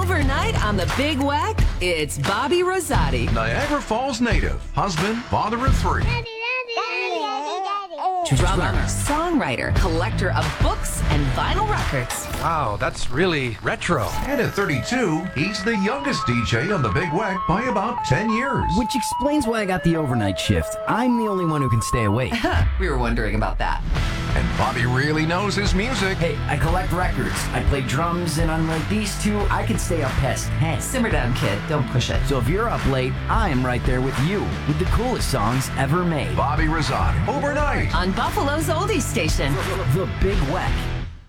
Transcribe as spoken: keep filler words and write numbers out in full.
Overnight on the Big Wack, it's Bobby Rosati. Niagara Falls native, husband, father of three. Drummer, songwriter, collector of books and vinyl records. Wow, that's really retro. And at thirty-two, he's the youngest D J on the Big Wack by about ten years. Which explains why I got the overnight shift. I'm the only one who can stay awake. We were wondering about that. And Bobby really knows his music. Hey, I collect records. I play drums, and unlike these two, I can stay up past ten. Simmer down, kid. Don't push it. So if you're up late, I'm right there with you, with the coolest songs ever made. Bobby Rosati, overnight. On Buffalo's Oldies Station. The Big Wack.